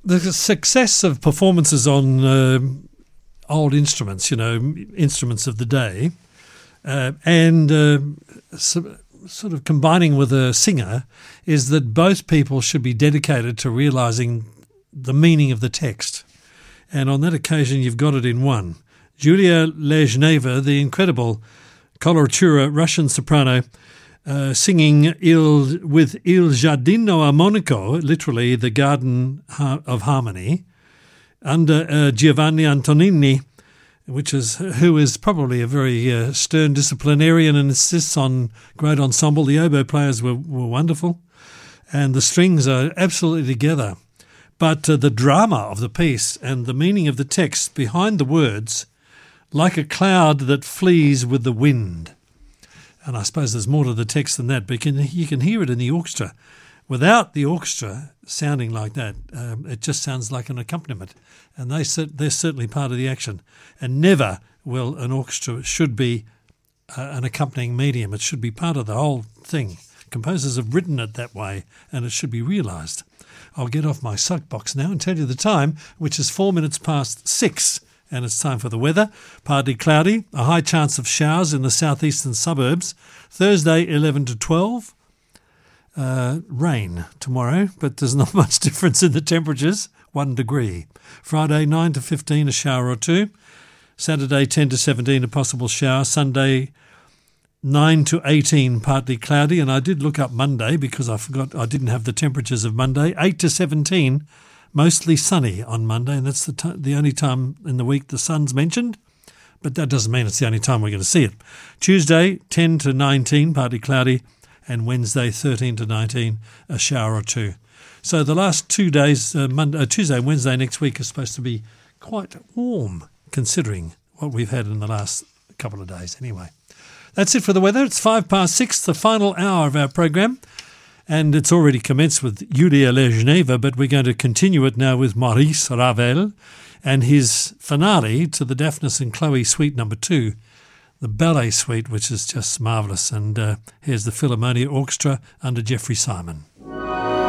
the success of performances on old instruments, instruments of the day, and sort of combining with a singer, is that both people should be dedicated to realising the meaning of the text. And on that occasion, you've got it in one. Julia Lezhneva, the incredible coloratura Russian soprano, singing with Il Giardino Armonico, literally the Garden of Harmony, under Giovanni Antonini, who is probably a very stern disciplinarian and insists on great ensemble. The oboe players were wonderful, and the strings are absolutely together. But the drama of the piece and the meaning of the text behind the words, like a cloud that flees with the wind. And I suppose there's more to the text than that, but you can hear it in the orchestra. Without the orchestra sounding like that, it just sounds like an accompaniment. And they're certainly part of the action. And never will an orchestra should be an accompanying medium. It should be part of the whole thing. Composers have written it that way, and it should be realised. I'll get off my soapbox now and tell you the time, which is 4 minutes past 6. And it's time for the weather. Partly cloudy, a high chance of showers in the southeastern suburbs. Thursday, 11 to 12. Rain tomorrow, but there's not much difference in the temperatures, 1 degree. Friday, 9 to 15, a shower or two. Saturday, 10 to 17, a possible shower. Sunday, 9 to 18, partly cloudy. And I did look up Monday because I forgot I didn't have the temperatures of Monday. 8 to 17, mostly sunny on Monday, and that's the only time in the week the sun's mentioned, but that doesn't mean it's the only time we're going to see it. Tuesday, 10 to 19, partly cloudy, and Wednesday, 13 to 19, a shower or two. So the last 2 days, Tuesday and Wednesday next week, are supposed to be quite warm, considering what we've had in the last couple of days anyway. That's it for the weather. It's 6:05, the final hour of our program. And it's already commenced with Julia Lezhneva, but we're going to continue it now with Maurice Ravel and his finale to the Daphnis and Chloe Suite No. 2, the ballet suite, which is just marvellous. And here's the Philharmonia Orchestra under Jeffrey Simon.